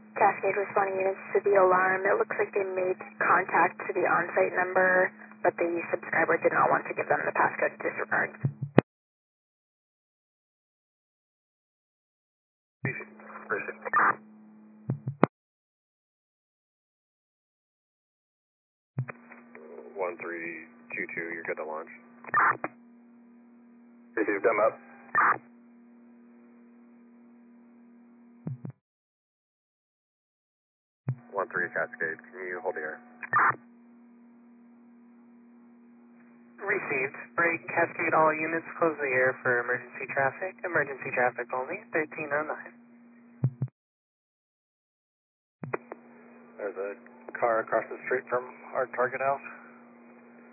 Cascade responding units to the alarm. It looks like they made contact to the on-site number, but the subscriber did not want to give them the passcode. Disregard. Appreciate it. 1322, you're good to launch. Received, I'm up. 13 Cascade, can you hold the air? Received. Break, Cascade, all units, close the air for emergency traffic. Emergency traffic only, 1309. There's a car across the street from our target house.